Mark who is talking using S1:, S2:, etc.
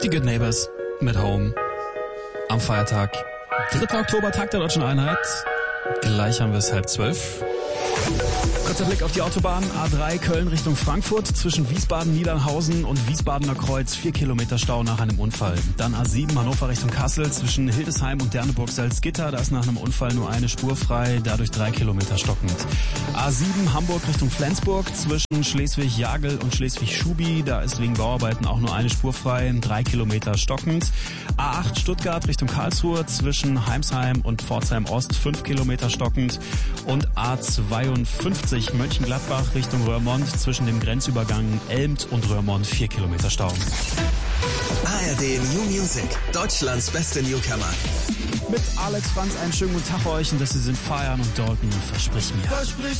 S1: Die Good Neighbors mit Home am Feiertag. 3. Oktober, Tag der Deutschen Einheit. Gleich haben wir es 11:30. Kurzer Blick auf die Autobahn. A3 Köln Richtung Frankfurt. Zwischen Wiesbaden-Niedernhausen und Wiesbadener Kreuz 4 Kilometer Stau nach einem Unfall. Dann A7 Hannover Richtung Kassel. Zwischen Hildesheim und Derneburg-Salzgitter. Da ist nach einem Unfall nur eine Spur frei. Dadurch 3 Kilometer stockend. A7 Hamburg Richtung Flensburg. Zwischen Schleswig-Jagel und Schleswig-Schubi. Da ist wegen Bauarbeiten auch nur eine Spur frei. 3 Kilometer stockend. A8 Stuttgart Richtung Karlsruhe. Zwischen Heimsheim und Pforzheim Ost 5 Kilometer stockend. Und A52 Mönchengladbach Richtung Röhrmond zwischen dem Grenzübergang Elmt und Röhrmond 4 Kilometer Stau.
S2: ARD New Music, Deutschlands beste Newcomer.
S1: Mit Alex Franz einen schönen guten Tag euch und dass Sie sind feiern und Dalton versprich mir.
S3: Versprich